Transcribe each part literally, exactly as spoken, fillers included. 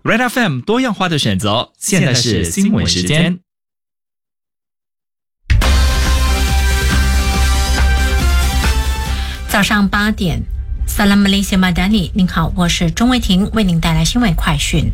Red F M 多样化的选择，现在是新闻时间。 早上八点 Salam Malaysia Madani， 您好，我是钟卫婷，为您带来新闻快讯。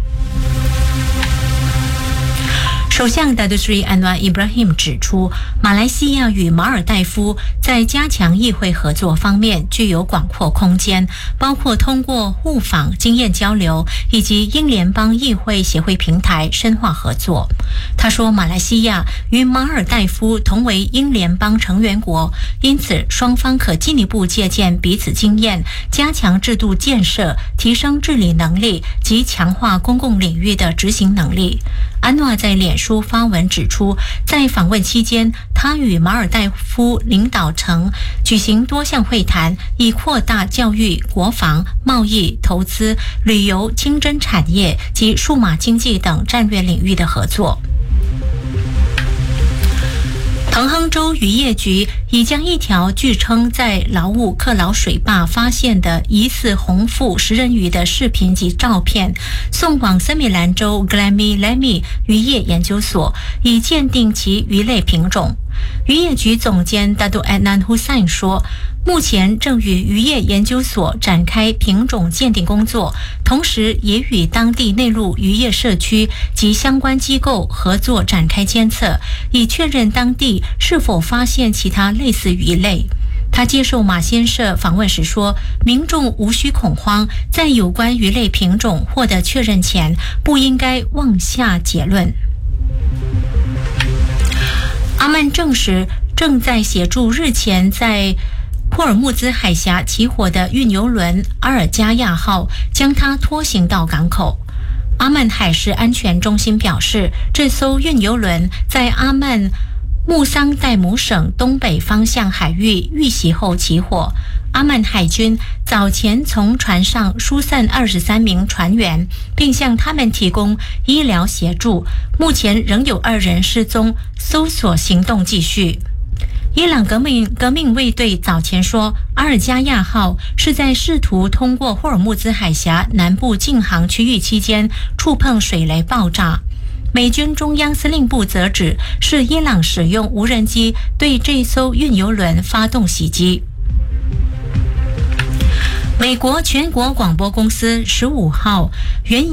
首相 Datuk Seri Anwar Ibrahim 指出，马来西亚与马尔代夫在加强议会合作方面具有广阔空间，包括通过互访、经验交流以及英联邦议会协会平台深化合作。他说，马来西亚与马尔代夫同为英联邦成员国，因此双方可进一步借鉴彼此经验，加强制度建设，提升治理能力及强化公共领域的执行能力。安诺在脸书发文指出，在访问期间，他与马尔代夫领导层举行多项会谈，以扩大教育、国防、贸易、投资、旅游、清真产业及数码经济等战略领域的合作。彭亨州渔业局已将一条据称在劳务克劳水坝发现的疑似红腹食人鱼的视频及照片送往森美兰州 Glammy Lemmy 渔业研究所，以鉴定其鱼类品种。渔业局总监 Datuk Adnan Hussain 说，目前正与渔业研究所展开品种鉴定工作，同时也与当地内陆渔业社区及相关机构合作展开监测，以确认当地是否发现其他类似鱼类。他接受马先社访问时说，民众无需恐慌，在有关鱼类品种获得确认前，不应该妄下结论。阿曼证实正在协助日前在霍尔木兹海峡起火的运油轮阿尔加亚号，将它拖行到港口。阿曼海事安全中心表示，这艘运油轮在阿曼穆桑代姆省东北方向海域遇袭后起火。阿曼海军早前从船上疏散二十三名船员，并向他们提供医疗协助。目前仍有二人失踪，搜索行动继续。伊朗革命革命卫队早前说，阿尔加亚号是在试图通过霍尔木兹海峡南部禁航区域期间触碰水雷爆炸。美军中央司令部则指，是伊朗使用无人机对这艘运油轮发动袭击。美国全国广播公司十五号援引